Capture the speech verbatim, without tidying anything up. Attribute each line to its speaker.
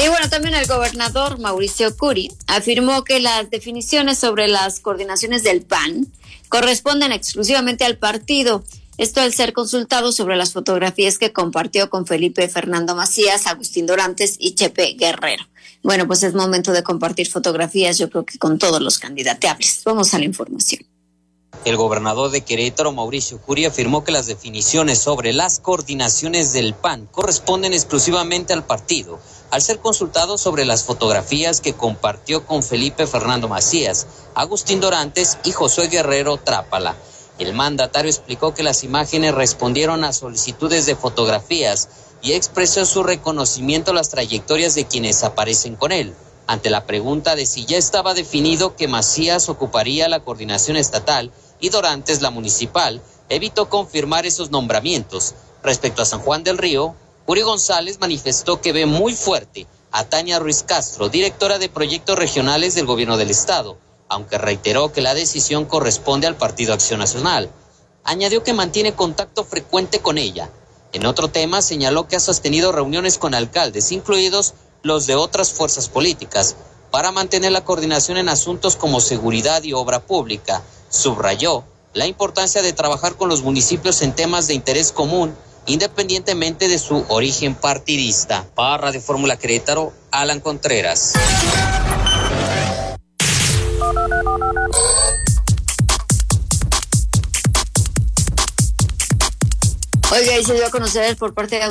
Speaker 1: Y bueno, también el gobernador Mauricio Curi afirmó que las definiciones sobre las coordinaciones del P A N corresponden exclusivamente al partido. Esto al ser consultado sobre las fotografías que compartió con Felipe Fernando Macías, Agustín Dorantes y Chepe Guerrero. Bueno, pues es momento de compartir fotografías, yo creo que con todos los candidateables. Vamos a la información.
Speaker 2: El gobernador de Querétaro, Mauricio Curi, afirmó que las definiciones sobre las coordinaciones del P A N corresponden exclusivamente al partido, al ser consultado sobre las fotografías que compartió con Felipe Fernando Macías, Agustín Dorantes y Josué Guerrero Trápala. El mandatario explicó que las imágenes respondieron a solicitudes de fotografías y expresó su reconocimiento a las trayectorias de quienes aparecen con él. Ante la pregunta de si ya estaba definido que Macías ocuparía la coordinación estatal y Dorantes la municipal, evitó confirmar esos nombramientos. Respecto a San Juan del Río, Curi González manifestó que ve muy fuerte a Tania Ruiz Castro, directora de proyectos regionales del gobierno del estado, aunque reiteró que la decisión corresponde al Partido Acción Nacional. Añadió que mantiene contacto frecuente con ella. En otro tema, señaló que ha sostenido reuniones con alcaldes, incluidos los de otras fuerzas políticas, para mantener la coordinación en asuntos como seguridad y obra pública. Subrayó la importancia de trabajar con los municipios en temas de interés común, independientemente de su origen partidista. Para Radio Fórmula Querétaro, Alan Contreras.
Speaker 1: Oiga, y se dio a conocer por parte de